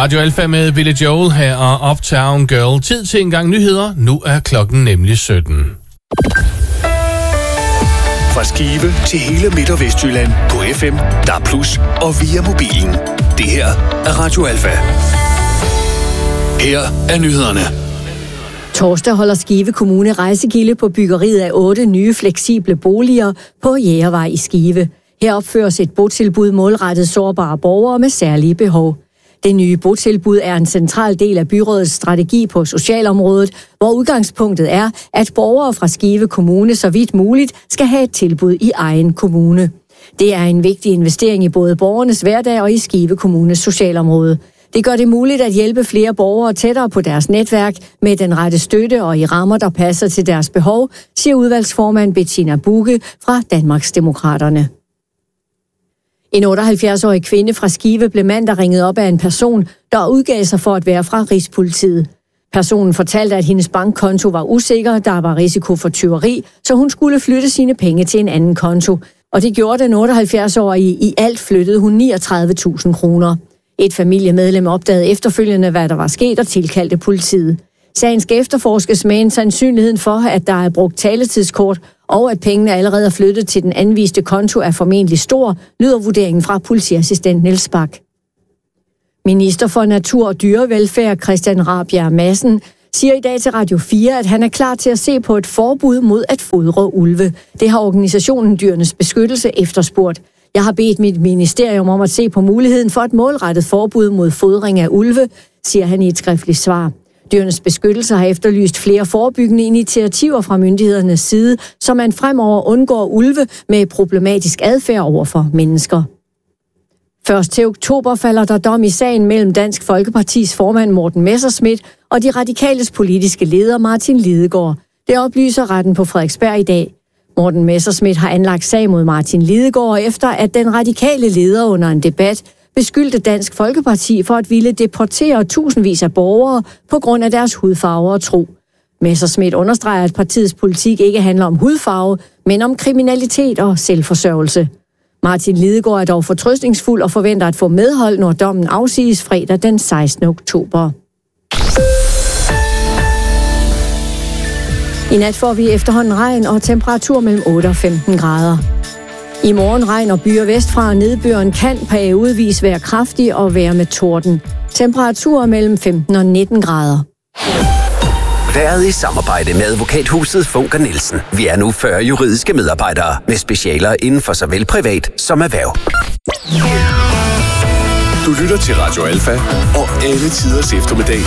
Radio Alfa med Billy Joel her og Uptown Girl. Tid til en gang nyheder. Nu er klokken nemlig 17. Fra Skive til hele Midt- og Vestjylland på FM, DAB+ og via mobilen. Det her er Radio Alfa. Her er nyhederne. Torsdag holder Skive Kommune rejsegilde på byggeriet af 8 nye fleksible boliger på Jægervej i Skive. Her opføres et botilbud målrettet sårbare borgere med særlige behov. Det nye botilbud er en central del af byrådets strategi på socialområdet, hvor udgangspunktet er, at borgere fra Skive Kommune så vidt muligt skal have et tilbud i egen kommune. Det er en vigtig investering i både borgernes hverdag og i Skive Kommunes socialområde. Det gør det muligt at hjælpe flere borgere tættere på deres netværk med den rette støtte og i rammer, der passer til deres behov, siger udvalgsformand Bettina Bugge fra Danmarksdemokraterne. En 78-årig kvinde fra Skive blev mandag ringet op af en person, der udgav sig for at være fra Rigspolitiet. Personen fortalte, at hendes bankkonto var usikker, der var risiko for tyveri, så hun skulle flytte sine penge til en anden konto. Og det gjorde den 78-årige. I alt flyttede hun 39.000 kroner. Et familiemedlem opdagede efterfølgende, hvad der var sket, og tilkaldte politiet. Sagen skal efterforskes med en sandsynligheden for, at der er brugt taletidskort, og at pengene allerede er flyttet til den anviste konto er formentlig stor, lyder vurderingen fra politiassistent Niels Bak. Minister for Natur og Dyrevelfærd Christian Rabjerg Madsen siger i dag til Radio 4, at han er klar til at se på et forbud mod at fodre ulve. Det har organisationen Dyrenes Beskyttelse efterspurgt. Jeg har bedt mit ministerium om at se på muligheden for et målrettet forbud mod fodring af ulve, siger han i et skriftligt svar. Dyrenes Beskyttelse har efterlyst flere forebyggende initiativer fra myndighedernes side, så man fremover undgår ulve med problematisk adfærd over for mennesker. Først til oktober falder der dom i sagen mellem Dansk Folkepartis formand Morten Messerschmidt og de radikales politiske leder Martin Lidegaard. Det oplyser retten på Frederiksberg i dag. Morten Messerschmidt har anlagt sag mod Martin Lidegaard efter, at den radikale leder under en debat beskyldte Dansk Folkeparti for at ville deportere tusindvis af borgere på grund af deres hudfarve og tro. Messerschmidt understreger, at partiets politik ikke handler om hudfarve, men om kriminalitet og selvforsørgelse. Martin Lidegaard er dog fortrøstningsfuld og forventer at få medhold, når dommen afsiges fredag den 16. oktober. I nat får vi efterhånden regn og temperatur mellem 8 og 15 grader. I morgen regn og byer vestfra, og nedbøren kan periodevis være kraftig og være med torden. Temperaturer mellem 15 og 19 grader. Været i samarbejde med advokathuset Funker Nielsen. Vi er nu 40 juridiske medarbejdere med specialer inden for såvel privat som erhverv. Du lytter til Radio Alfa og alle tiders eftermiddag.